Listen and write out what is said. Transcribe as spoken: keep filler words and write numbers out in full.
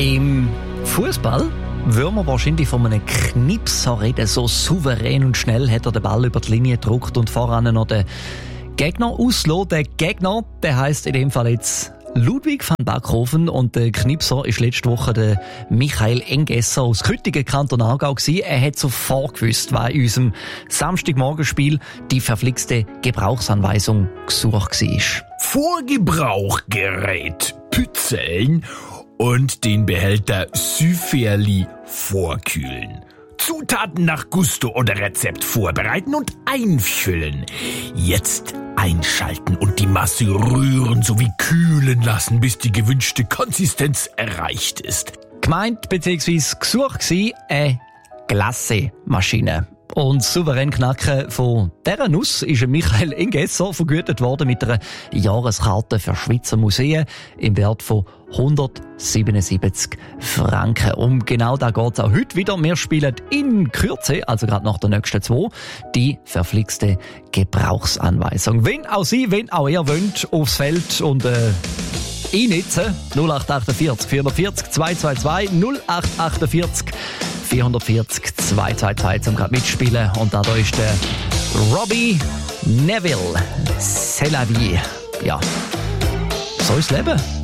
Im Fußball würden wir wahrscheinlich von einem Knipser reden. So souverän und schnell hat er den Ball über die Linie gedrückt und voran noch den Gegner auslassen. Der Gegner, der heisst in dem Fall jetzt Ludwig van Backhofen, und der Knipser ist letzte Woche der Michael Engesser aus Küttingen, Kanton Aargau gewesen. Er hat sofort gewusst, was in unserem Samstagmorgenspiel die verflixte Gebrauchsanweisung gesucht war. Vorgebrauchgerät pützeln und den Behälter Süferli vorkühlen. Zutaten nach Gusto oder Rezept vorbereiten und einfüllen. Jetzt einschalten und die Masse rühren sowie kühlen lassen, bis die gewünschte Konsistenz erreicht ist. Gemeint bzw. gesucht war eine Glassemaschine. Und souverän Knacken von dieser Nuss ist Michael Engesser vergütet worden mit einer Jahreskarte für Schweizer Museen im Wert von hundertsiebenundsiebzig Franken. Um genau da geht es auch heute wieder. Wir spielen in Kürze, also gerade nach der nächsten zwei, die verflixte Gebrauchsanweisung. Wenn auch Sie, wenn auch ihr wollt, aufs Feld und äh, einnitzen. null acht achtundvierzig vierhundertvierzig zweihundertzweiundzwanzig null acht achtundvierzig vierhundertvierzig zweihundertzweiundzwanzig zum gerade mitspielen. Und da ist der Robbie Neville. C'est la vie. Ja, so ist das Leben.